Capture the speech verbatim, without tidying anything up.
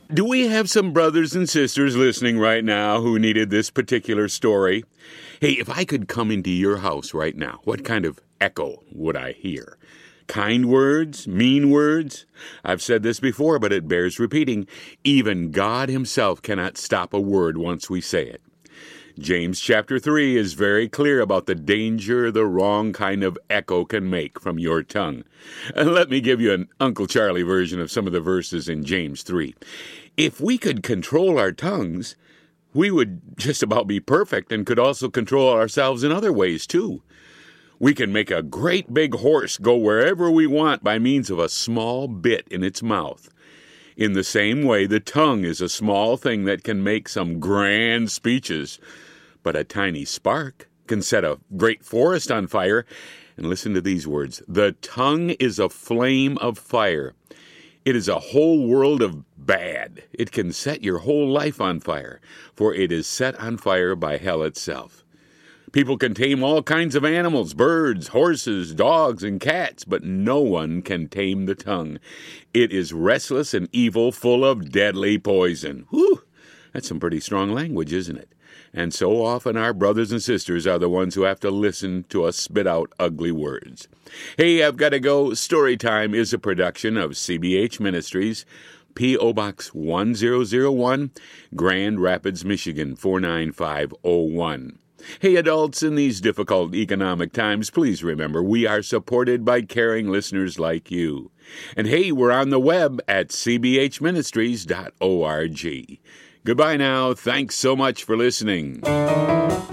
Do we have some brothers and sisters listening right now who needed this particular story? Hey, if I could come into your house right now, what kind of echo would I hear? Kind words? Mean words? I've said this before, but it bears repeating. Even God himself cannot stop a word once we say it. James chapter three is very clear about the danger the wrong kind of echo can make from your tongue. And let me give you an Uncle Charlie version of some of the verses in James three. If we could control our tongues, we would just about be perfect and could also control ourselves in other ways too. We can make a great big horse go wherever we want by means of a small bit in its mouth. In the same way, the tongue is a small thing that can make some grand speeches, but a tiny spark can set a great forest on fire. And listen to these words. The tongue is a flame of fire. It is a whole world of bad. It can set your whole life on fire, for it is set on fire by hell itself. People can tame all kinds of animals, birds, horses, dogs, and cats, but no one can tame the tongue. It is restless and evil, full of deadly poison. Whew! That's some pretty strong language, isn't it? And so often our brothers and sisters are the ones who have to listen to us spit out ugly words. Hey, I've got to go. Storytime is a production of C B H Ministries, P O. Box one zero zero one, Grand Rapids, Michigan four nine five oh one. Hey, adults, in these difficult economic times, please remember we are supported by caring listeners like you. And hey, we're on the web at c b h ministries dot org. Goodbye now. Thanks so much for listening.